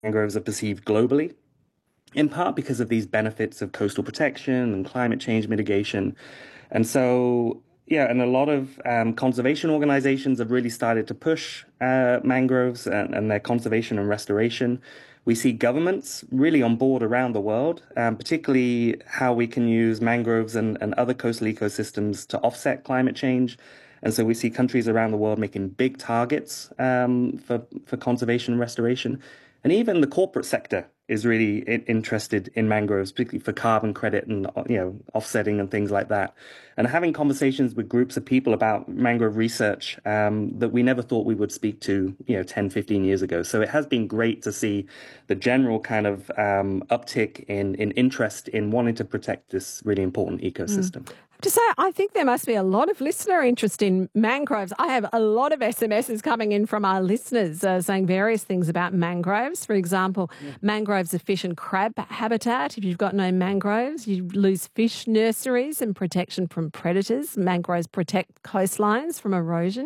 mangroves are perceived globally, in part because of these benefits of coastal protection and climate change mitigation. And so, yeah, and a lot of conservation organizations have really started to push mangroves and their conservation and restoration. We see governments really on board around the world, particularly how we can use mangroves and other coastal ecosystems to offset climate change. And so we see countries around the world making big targets for conservation and restoration. And even the corporate sector is really interested in mangroves, particularly for carbon credit and offsetting and things like that. And having conversations with groups of people about mangrove research that we never thought we would speak to 10, 15 years ago. So it has been great to see the general kind of uptick in interest in wanting to protect this really important ecosystem. To say, I think there must be a lot of listener interest in mangroves. I have a lot of SMSs coming in from our listeners saying various things about mangroves. For example, mangroves are fish and crab habitat. If you've got no mangroves, you lose fish nurseries and protection from predators. Mangroves protect coastlines from erosion.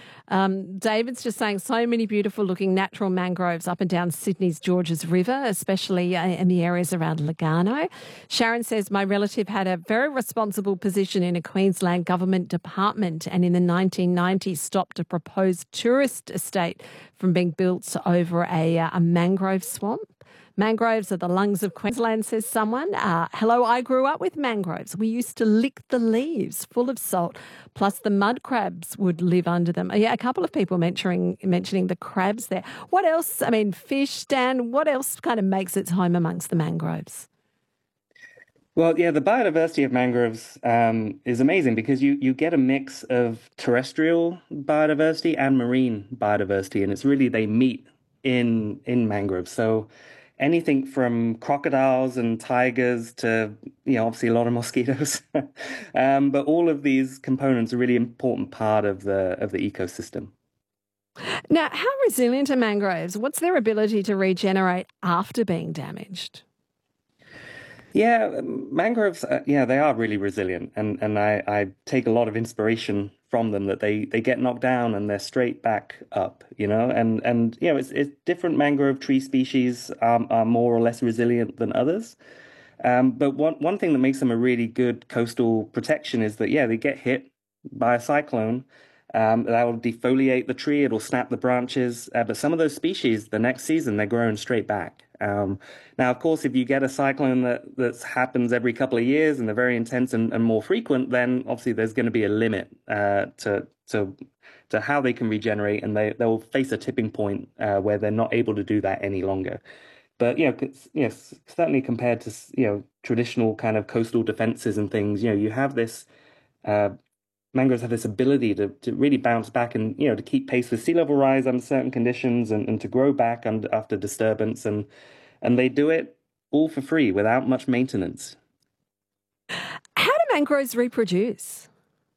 David's just saying so many beautiful looking natural mangroves up and down Sydney's Georges River, especially in the areas around Lugano. Sharon says, my relative had a very responsible position in a Queensland government department and in the 1990s stopped a proposed tourist estate from being built over a mangrove swamp. Mangroves are the lungs of Queensland, says someone. Hello, I grew up with mangroves. We used to lick the leaves full of salt, plus the mud crabs would live under them. Yeah, a couple of people mentioning the crabs there. What else? I mean, fish, Dan, what else kind of makes its home amongst the mangroves? Well, yeah, the biodiversity of mangroves is amazing because you get a mix of terrestrial biodiversity and marine biodiversity, and it's really they meet in mangroves. So anything from crocodiles and tigers to, obviously a lot of mosquitoes. But all of these components are a really important part of the ecosystem. Now, how resilient are mangroves? What's their ability to regenerate after being damaged? Yeah, mangroves, they are really resilient. And I take a lot of inspiration from them that they get knocked down and they're straight back up, and it's different mangrove tree species are more or less resilient than others. But one thing that makes them a really good coastal protection is that, they get hit by a cyclone. That will defoliate the tree, it'll snap the branches. But some of those species, the next season, they're growing straight back. Now, of course, if you get a cyclone that happens every couple of years and they're very intense and more frequent, then obviously there's going to be a limit to how they can regenerate, and they'll face a tipping point where they're not able to do that any longer. But certainly compared to traditional kind of coastal defenses and things, you have this. Mangroves have this ability to really bounce back and to keep pace with sea level rise under certain conditions and to grow back after disturbance, and they do it all for free without much maintenance. How do mangroves reproduce?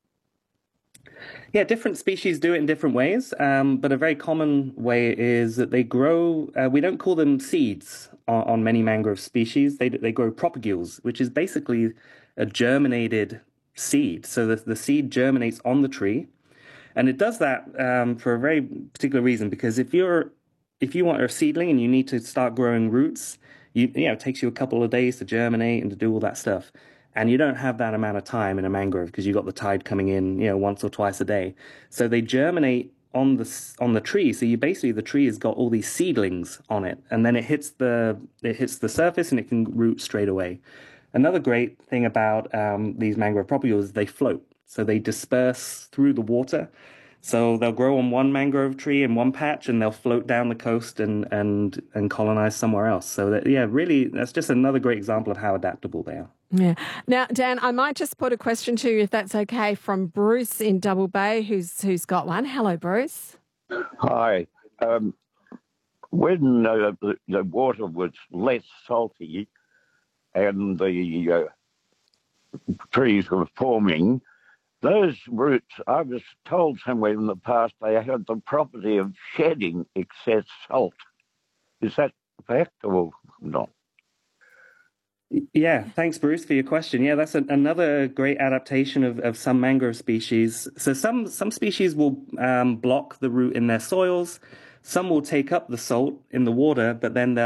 Yeah, different species do it in different ways, but a very common way is that they grow. We don't call them seeds on many mangrove species. They grow propagules, which is basically a germinated seed. So the seed germinates on the tree, and it does that for a very particular reason. Because if you want a seedling and you need to start growing roots, it takes you a couple of days to germinate and to do all that stuff. And you don't have that amount of time in a mangrove because you've got the tide coming in, once or twice a day. So they germinate on the tree. So the tree has got all these seedlings on it, and then it hits the surface and it can root straight away. Another great thing about these mangrove propagules is they float. So they disperse through the water. So they'll grow on one mangrove tree in one patch and they'll float down the coast and colonize somewhere else. So really, that's just another great example of how adaptable they are. Yeah. Now, Dan, I might just put a question to you, if that's okay, from Bruce in Double Bay, who's got one. Hello, Bruce. Hi. When the water was less salty and the trees were forming, those roots, I was told somewhere in the past, they had the property of shedding excess salt. Is that a fact or not? Yeah, thanks, Bruce, for your question. Yeah, that's another great adaptation of some mangrove species. So some species will block the root in their soils. Some will take up the salt in the water, but then they'll